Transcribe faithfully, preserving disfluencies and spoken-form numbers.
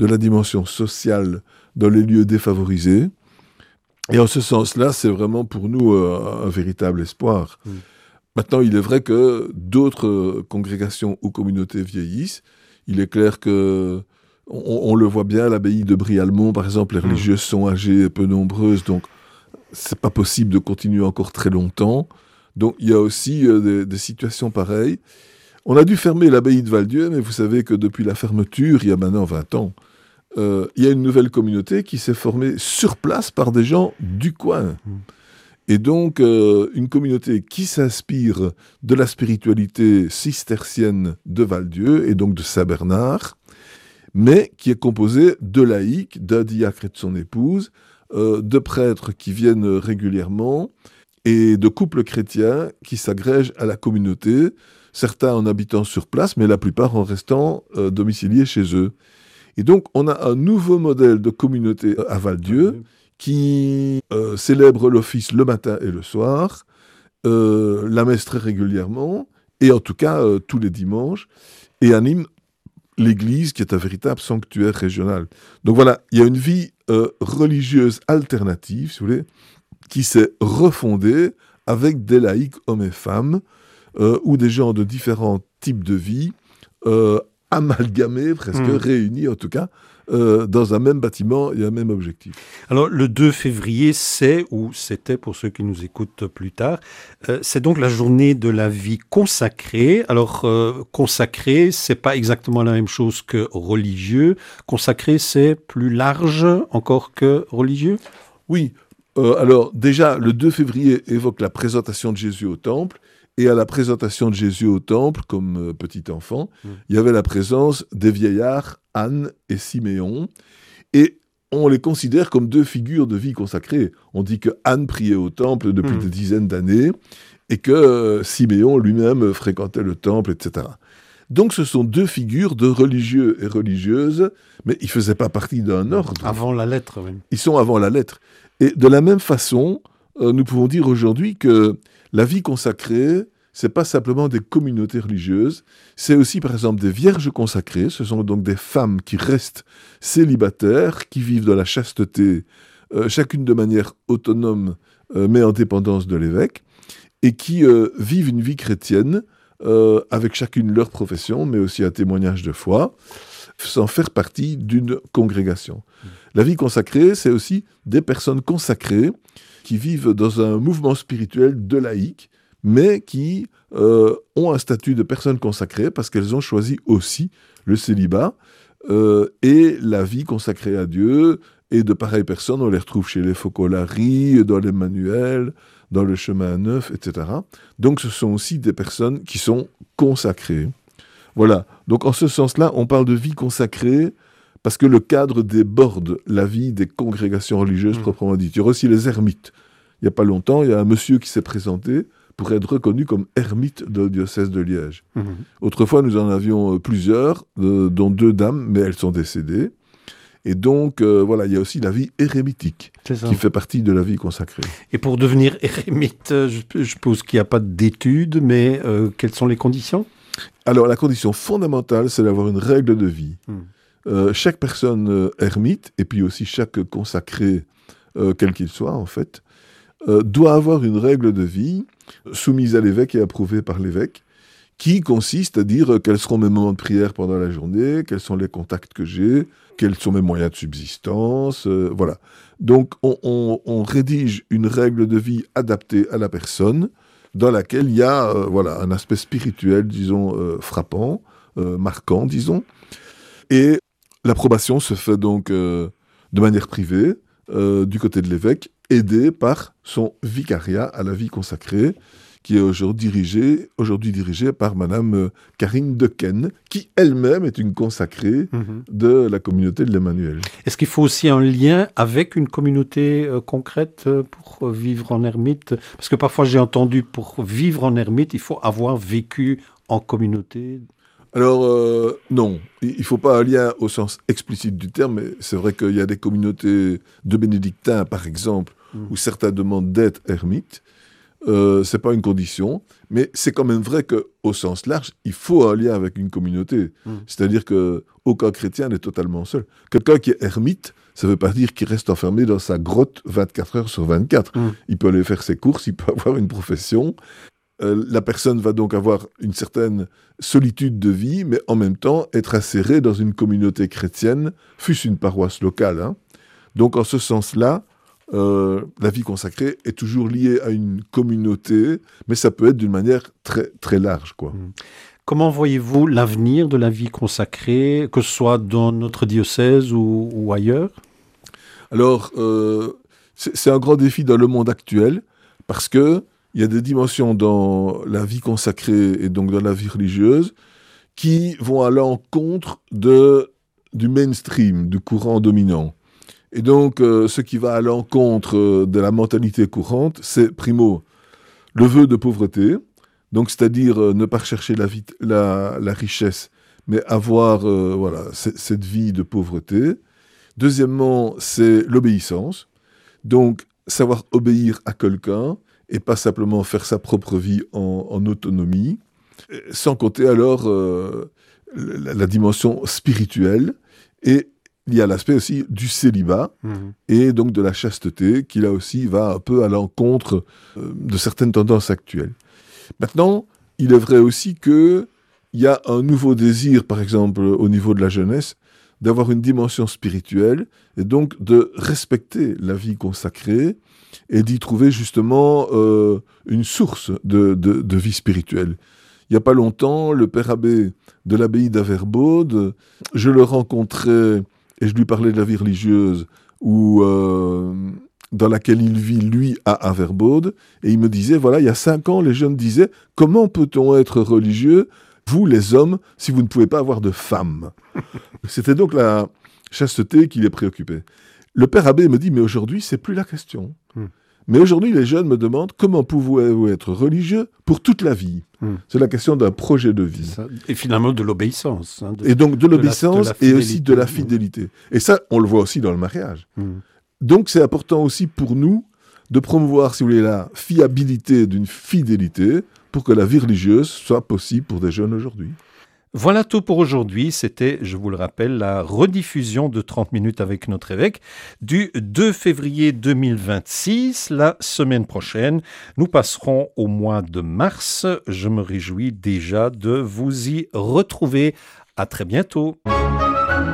de la dimension sociale dans les lieux défavorisés. Et en ce sens-là, c'est vraiment pour nous euh, un véritable espoir. Mmh. Maintenant, il est vrai que d'autres euh, congrégations ou communautés vieillissent. Il est clair que, on, on le voit bien, l'abbaye de Brie-Almont, par exemple, les religieuses mmh. sont âgées et peu nombreuses, donc c'est pas possible de continuer encore très longtemps. Donc il y a aussi euh, des, des situations pareilles. On a dû fermer l'abbaye de Val-Dieu, mais vous savez que depuis la fermeture, il y a maintenant vingt ans, euh, il y a une nouvelle communauté qui s'est formée sur place par des gens du coin. Mmh. Et donc, euh, une communauté qui s'inspire de la spiritualité cistercienne de Val-Dieu, et donc de Saint-Bernard, mais qui est composée de laïcs, d'un diacre et de son épouse, euh, de prêtres qui viennent régulièrement, et de couples chrétiens qui s'agrègent à la communauté, certains en habitant sur place, mais la plupart en restant euh, domiciliés chez eux. Et donc, on a un nouveau modèle de communauté à Val-Dieu, qui euh, célèbre l'office le matin et le soir, euh, la messe très régulièrement, et en tout cas euh, tous les dimanches, et anime l'église qui est un véritable sanctuaire régional. Donc voilà, il y a une vie euh, religieuse alternative, si vous voulez, qui s'est refondée avec des laïcs hommes et femmes, euh, ou des gens de différents types de vie, euh, amalgamés, presque mmh. réunis en tout cas, Euh, dans un même bâtiment et un même objectif. Alors, le deux février, c'est, ou c'était pour ceux qui nous écoutent plus tard, euh, c'est donc la journée de la vie consacrée. Alors, euh, consacré, c'est pas exactement la même chose que religieux. Consacré, c'est plus large encore que religieux ? Oui. Euh, alors, déjà, le deux février évoque la présentation de Jésus au temple. Et à la présentation de Jésus au temple, comme euh, petit enfant, mmh. il y avait la présence des vieillards, Anne et Siméon. Et on les considère comme deux figures de vie consacrée. On dit que Anne priait au temple depuis mmh. des dizaines d'années et que euh, Siméon lui-même fréquentait le temple, et cetera. Donc ce sont deux figures de religieux et religieuses, mais ils ne faisaient pas partie d'un ordre. Avant la lettre, oui. Ils sont avant la lettre. Et de la même façon, euh, nous pouvons dire aujourd'hui que la vie consacrée, ce n'est pas simplement des communautés religieuses, c'est aussi par exemple des vierges consacrées, ce sont donc des femmes qui restent célibataires, qui vivent dans la chasteté, euh, chacune de manière autonome, euh, mais en dépendance de l'évêque, et qui euh, vivent une vie chrétienne, euh, avec chacune leur profession, mais aussi un témoignage de foi, sans faire partie d'une congrégation. Mmh. La vie consacrée, c'est aussi des personnes consacrées, qui vivent dans un mouvement spirituel de laïcs, mais qui euh, ont un statut de personnes consacrées parce qu'elles ont choisi aussi le célibat euh, et la vie consacrée à Dieu. Et de pareilles personnes, on les retrouve chez les Focolari, dans les Manuels, dans le Chemin Neuf, et cetera. Donc ce sont aussi des personnes qui sont consacrées. Voilà. Donc en ce sens-là, on parle de vie consacrée parce que le cadre déborde la vie des congrégations religieuses mmh. proprement dites. Il y aura aussi les ermites. Il n'y a pas longtemps, il y a un monsieur qui s'est présenté pour être reconnu comme ermite du diocèse de Liège. Mmh. Autrefois, nous en avions plusieurs, euh, dont deux dames, mais elles sont décédées. Et donc, euh, voilà, il y a aussi la vie érémitique, qui fait partie de la vie consacrée. Et pour devenir érémite, je, je suppose qu'il n'y a pas d'études, mais euh, quelles sont les conditions ? Alors, la condition fondamentale, c'est d'avoir une règle de vie. Mmh. Euh, chaque personne euh, ermite, et puis aussi chaque consacré, euh, quel qu'il soit en fait, euh, doit avoir une règle de vie soumise à l'évêque et approuvée par l'évêque, qui consiste à dire euh, quels seront mes moments de prière pendant la journée, quels sont les contacts que j'ai, quels sont mes moyens de subsistance, euh, voilà. Donc on, on, on rédige une règle de vie adaptée à la personne, dans laquelle il y a euh, voilà, un aspect spirituel, disons, euh, frappant, euh, marquant, disons, et l'approbation se fait donc euh, de manière privée, euh, du côté de l'évêque, aidé par son vicariat à la vie consacrée, qui est aujourd'hui dirigé, aujourd'hui dirigé par Madame Karine Dequesne, qui elle-même est une consacrée mmh. de la communauté de l'Emmanuel. Est-ce qu'il faut aussi un lien avec une communauté euh, concrète pour vivre en ermite ? Parce que parfois j'ai entendu, pour vivre en ermite, il faut avoir vécu en communauté. Alors, euh, non, il ne faut pas un lien au sens explicite du terme, mais c'est vrai qu'il y a des communautés de bénédictins, par exemple, mmh. où certains demandent d'être ermites. euh, c'est pas une condition, mais c'est quand même vrai qu'au sens large, il faut un lien avec une communauté. Mmh. C'est-à-dire qu'aucun chrétien n'est totalement seul. Quelqu'un qui est ermite, ça ne veut pas dire qu'il reste enfermé dans sa grotte vingt-quatre heures sur vingt-quatre. Mmh. Il peut aller faire ses courses, il peut avoir une profession. Euh, la personne va donc avoir une certaine solitude de vie, mais en même temps être insérée dans une communauté chrétienne, fût-ce une paroisse locale. Hein. Donc en ce sens-là, euh, la vie consacrée est toujours liée à une communauté, mais ça peut être d'une manière très, très large, quoi. Mmh. Comment voyez-vous l'avenir de la vie consacrée, que ce soit dans notre diocèse ou, ou ailleurs ? Alors, euh, c'est, c'est un grand défi dans le monde actuel, parce que il y a des dimensions dans la vie consacrée et donc dans la vie religieuse qui vont à l'encontre de, du mainstream, du courant dominant. Et donc, euh, ce qui va à l'encontre de la mentalité courante, c'est, primo, le vœu de pauvreté, donc c'est-à-dire euh, ne pas rechercher la, vie, la, la richesse, mais avoir euh, voilà, c- cette vie de pauvreté. Deuxièmement, c'est l'obéissance, donc savoir obéir à quelqu'un, et pas simplement faire sa propre vie en, en autonomie, sans compter alors euh, la, la dimension spirituelle, et il y a l'aspect aussi du célibat, mmh. et donc de la chasteté, qui là aussi va un peu à l'encontre euh, de certaines tendances actuelles. Maintenant, il est vrai aussi qu'il y a un nouveau désir, par exemple au niveau de la jeunesse, d'avoir une dimension spirituelle, et donc de respecter la vie consacrée, et d'y trouver justement euh, une source de, de, de vie spirituelle. Il n'y a pas longtemps, le père abbé de l'abbaye d'Averbode, je le rencontrais et je lui parlais de la vie religieuse où, euh, dans laquelle il vit, lui, à Averbode, et il me disait, voilà, il y a cinq ans, les jeunes disaient, comment peut-on être religieux, vous les hommes, si vous ne pouvez pas avoir de femmes ? C'était donc la chasteté qui les préoccupait. Le père abbé me dit, mais aujourd'hui, c'est plus la question. Hmm. Mais aujourd'hui, les jeunes me demandent, comment pouvez-vous être religieux pour toute la vie ? hmm. C'est la question d'un projet de vie. Et finalement, de l'obéissance. Hein, de, et donc, de l'obéissance de la, de la et aussi de la fidélité. Et ça, on le voit aussi dans le mariage. Hmm. Donc, c'est important aussi pour nous de promouvoir, si vous voulez, la fiabilité d'une fidélité pour que la vie religieuse soit possible pour des jeunes aujourd'hui. Voilà tout pour aujourd'hui. C'était, je vous le rappelle, la rediffusion de trente minutes avec notre évêque du deux février deux mille vingt-six. La semaine prochaine, nous passerons au mois de mars. Je me réjouis déjà de vous y retrouver. À très bientôt.